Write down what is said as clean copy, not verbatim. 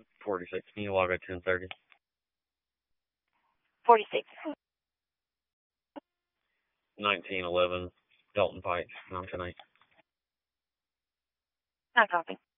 46. Can you log at 10:30? 46. 1911 Dalton Pike, 910. Not copy.